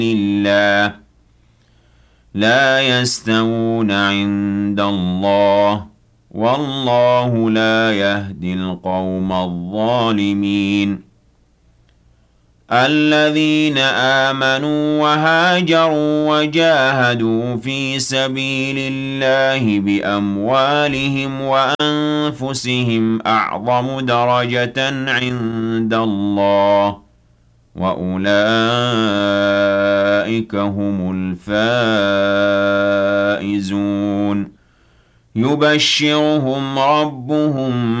الله لا يستوون عند الله والله لا يهدي القوم الظالمين الذين آمنوا وهاجروا وجاهدوا في سبيل الله بأموالهم وأنفسهم أعظم درجة عند الله وأولئك هم الفائزون يبشرهم ربهم